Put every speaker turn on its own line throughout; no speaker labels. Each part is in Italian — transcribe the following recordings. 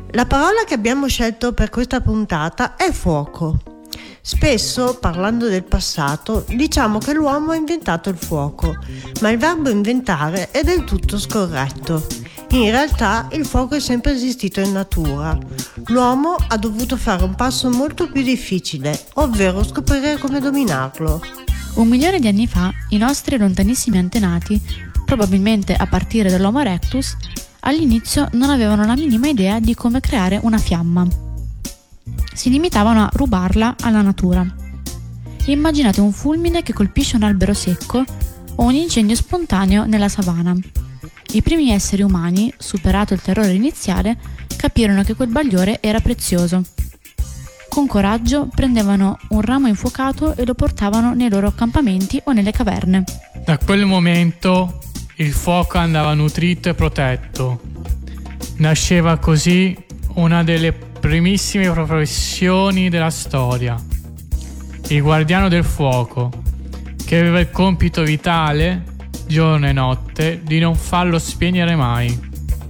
La parola che abbiamo scelto per questa puntata è fuoco. Spesso, parlando del passato, diciamo che l'uomo ha inventato il fuoco, ma il verbo inventare è del tutto scorretto. In realtà il fuoco è sempre esistito in natura. L'uomo ha dovuto fare un passo molto più difficile, ovvero scoprire come dominarlo.
1 milione di anni fa, i nostri lontanissimi antenati, probabilmente a partire dall'Homo erectus, all'inizio non avevano la minima idea di come creare una fiamma. Si limitavano a rubarla alla natura. Immaginate un fulmine che colpisce un albero secco o un incendio spontaneo nella savana. I primi esseri umani, superato il terrore iniziale, capirono che quel bagliore era prezioso. Con coraggio prendevano un ramo infuocato e lo portavano nei loro accampamenti o nelle caverne.
Da quel momento il fuoco andava nutrito e protetto. Nasceva così una delle primissime professioni della storia, il guardiano del fuoco, che aveva il compito vitale, giorno e notte, di non farlo spegnere mai.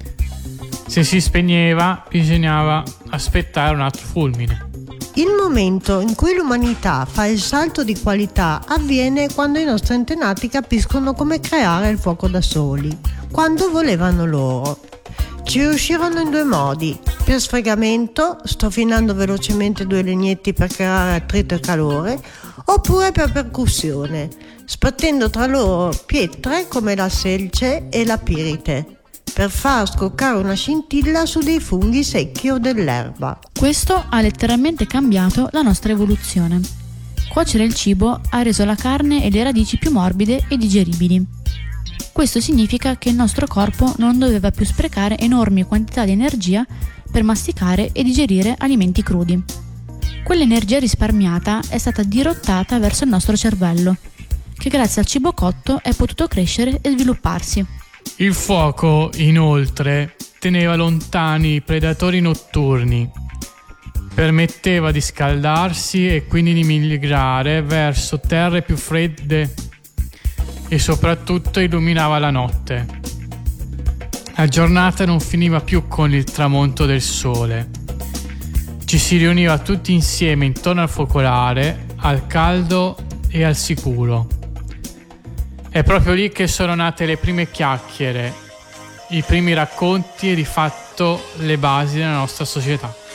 Se si spegneva, bisognava aspettare un altro fulmine.
Il momento in cui l'umanità fa il salto di qualità avviene quando i nostri antenati capiscono come creare il fuoco da soli, quando volevano loro. Ci riuscirono in 2 modi: per sfregamento, strofinando velocemente 2 legnetti per creare attrito e calore, oppure per percussione, sbattendo tra loro pietre come la selce e la pirite, per far scoccare una scintilla su dei funghi secchi o dell'erba.
Questo ha letteralmente cambiato la nostra evoluzione. Cuocere il cibo ha reso la carne e le radici più morbide e digeribili. Questo significa che il nostro corpo non doveva più sprecare enormi quantità di energia per masticare e digerire alimenti crudi. Quell'energia risparmiata è stata dirottata verso il nostro cervello, che grazie al cibo cotto è potuto crescere e svilupparsi.
Il fuoco, inoltre, teneva lontani i predatori notturni, permetteva di scaldarsi e quindi di migrare verso terre più fredde e soprattutto illuminava la notte. La giornata non finiva più con il tramonto del sole. Ci si riuniva tutti insieme intorno al focolare, al caldo e al sicuro. È proprio lì che sono nate le prime chiacchiere, i primi racconti e di fatto le basi della nostra società.